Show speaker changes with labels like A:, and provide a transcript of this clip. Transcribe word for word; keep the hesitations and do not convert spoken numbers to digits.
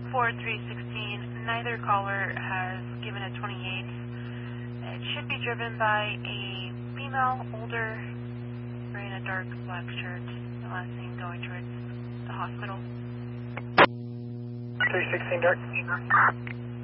A: four three sixteen, neither caller has given a twenty-eight. It should be driven by a female, older, wearing a dark black shirt, the last thing going towards the hospital.
B: three sixteen dark.